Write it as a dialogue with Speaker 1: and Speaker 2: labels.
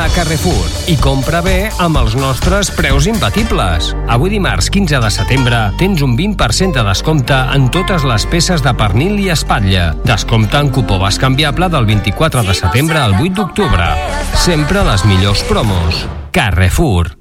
Speaker 1: a Carrefour i compra bé amb els nostres preus imbatibles. Avui dimarts 15 de setembre tens un 20% de descompte en totes les peces de pernil i espatlla. Descompte en cupó bescanviable del 24 de setembre al 8 d'octubre. Sempre les millors promos. Carrefour.